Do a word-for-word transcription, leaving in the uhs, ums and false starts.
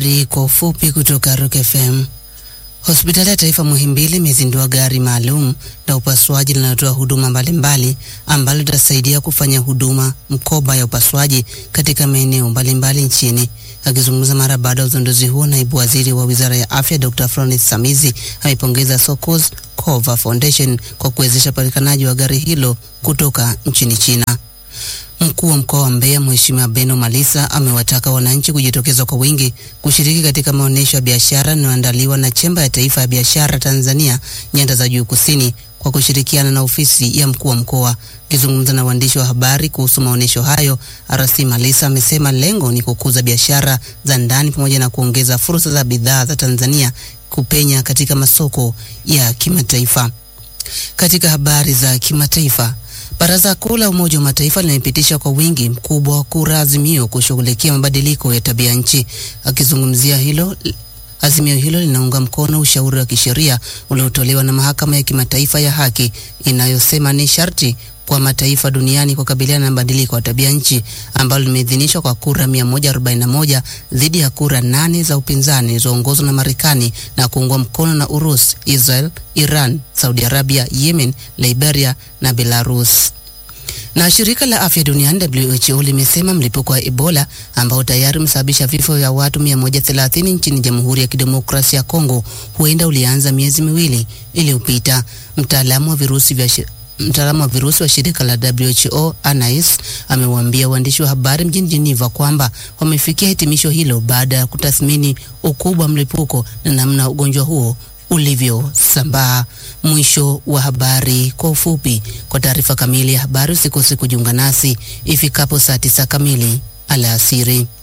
Kwa ufupi kutoka Rock F M. Hospitali ya Taifa Muhimbili imezindua gari maalum la upasuaji linalotoa huduma mbalimbali ambalo litasaidia kufanya huduma mkoba ya upasuaji katika maeneo mbalimbali nchini. Akizungumza mara baada ya uzinduzi huo, naibu waziri wa Wizara ya Afya Doctor Florence Samizi amepongeza Sokos Cover Foundation kwa kuwezesha upatikanaji wa gari hilo kutoka nchini China. Mkuu wa mkoa wa Mbeya Mheshimiwa Beno Malisa amewataka wananchi kujitokeza kwa wingi kushiriki katika maonesho ya biashara yanayoandaliwa na Chemba ya Taifa ya Biashara Tanzania Nyanda za Juu Kusini kwa kushirikiana na ofisi ya mkuu wa mkoa. Akizungumza na waandishi wa habari kuhusu maonesho hayo, R C Malisa amesema lengo ni kukuza biashara za ndani pamoja na kuongeza fursa za bidhaa za Tanzania kupenya katika masoko ya kimataifa. Katika habari za kimataifa, Baraza Kuu la Umoja wa Mataifa limepitisha kwa wingi mkubwa wa kura azimio kushughulikia mabadiliko ya tabia nchi. Akizungumzia hilo, azimio hilo linaunga mkono ushauri wa kisheria uliotolewa na Mahakama ya Kimataifa ya Haki inayosema ni sharti kwa mataifa duniani kukabiliana na mabadiliko ya tabia nchi, ambalo limeidhinishwa kwa kura mia moja arobaini na moja dhidi ya kura nane za upinzani zilizoongozwa na Marekani na kuungwa mkono na Urusi, Israel, Iran, Saudi Arabia, Yemen, Liberia na Belarus. Na shirika la afya duniani W H O limesema mlipuko wa Ebola ambao tayari umesababisha vifo vya watu mia moja thelathini nchini Jamhuri ya Kidemokrasia ya Kongo huenda ulianza miezi miwili iliyopita. Mtaalamu wa virusi vya Mtaalamu wa virusi wa shirika la W H O Anais amewaambia waandishi wa habari mjini Geneva kwamba wamefikia hitimisho hilo baada ya kutathmini ukubwa mlipuko na namna ugonjwa huo ulivyosambaa. Mwisho wa habari kwa ufupi. Kwa taarifa kamili ya habari usikose kujiunga nasi ifikapo saa tisa kamili alasiri.